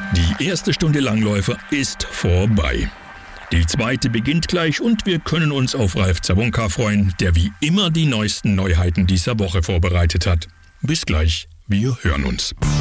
Die erste Stunde Langläufer ist vorbei. Die zweite beginnt gleich und wir können uns auf Ralf Zabonka freuen, der wie immer die neuesten Neuheiten dieser Woche vorbereitet hat. Bis gleich, wir hören uns.